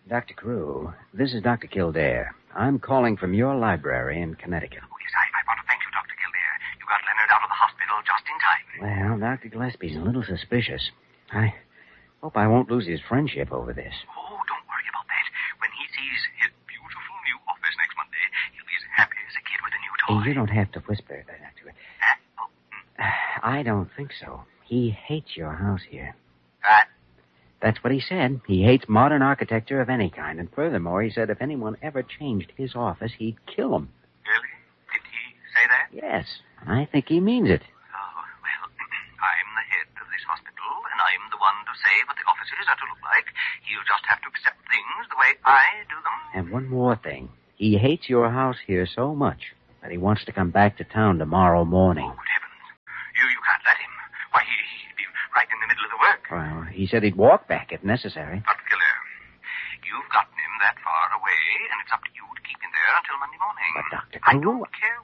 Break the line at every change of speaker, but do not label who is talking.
Dr. Carew, this is Dr. Kildare. I'm calling from your library in Connecticut.
Oh, yes, I want to thank you, Dr. Kildare. You got Leonard out of the hospital just in time.
Well, Dr. Gillespie's a little suspicious. I hope I won't lose his friendship over this.
Oh, don't worry about that. When he sees his beautiful new office next Monday, he'll be as happy as a kid with a new toy.
You don't have to whisper that to him. I don't think so. He hates your house here. That's what he said. He hates modern architecture of any kind. And furthermore, he said if anyone ever changed his office, he'd kill him.
Really? Did he say that?
Yes. I think he means it.
Oh, well, I'm the head of this hospital, and I'm the one to say what the offices are to look like. He'll just have to accept things the way I do them.
And one more thing. He hates your house here so much that he wants to come back to town tomorrow morning.
Oh, good heavens. You can't let him. Why, he'd be right in the middle of the work.
Well, he said he'd walk back if necessary.
Dr. Kildare, you've gotten him that far away, and it's up to you to keep him there until Monday morning.
But, Dr.
I
Carew...
don't care